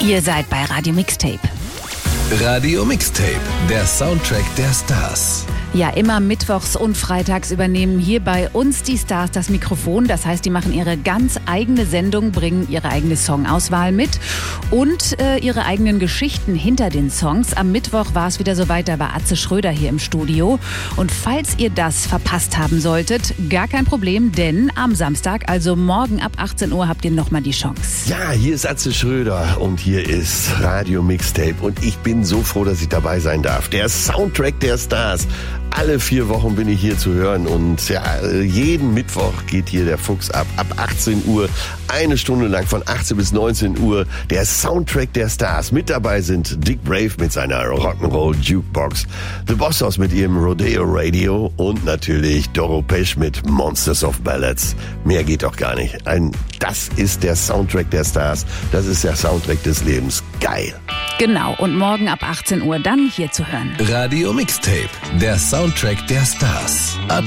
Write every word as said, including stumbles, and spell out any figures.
Ihr seid bei Radio Mixtape. Radio Mixtape, der Soundtrack der Stars. Ja, immer mittwochs und freitags übernehmen hier bei uns die Stars das Mikrofon. Das heißt, die machen ihre ganz eigene Sendung, bringen ihre eigene Songauswahl mit und äh, ihre eigenen Geschichten hinter den Songs. Am Mittwoch war es wieder soweit, da war Atze Schröder hier im Studio. Und falls ihr das verpasst haben solltet, gar kein Problem, denn am Samstag, also morgen ab achtzehn Uhr, habt ihr nochmal die Chance. Ja, hier ist Atze Schröder und hier ist Radio Mixtape und ich bin so froh, dass ich dabei sein darf. Der Soundtrack der Stars. Alle vier Wochen bin ich hier zu hören und ja, jeden Mittwoch geht hier der Fuchs ab. Ab achtzehn Uhr, eine Stunde lang von achtzehn bis neunzehn Uhr, der Soundtrack der Stars. Mit dabei sind Dick Brave mit seiner Rock'n'Roll Jukebox, The Bossos mit ihrem Rodeo Radio und natürlich Doro Pesch mit Monsters of Ballads. Mehr geht doch gar nicht. Ein, das ist der Soundtrack der Stars. Das ist der Soundtrack des Lebens. Geil. Genau, und morgen ab achtzehn Uhr dann hier zu hören. Radio Mixtape, der Soundtrack der Stars. Ab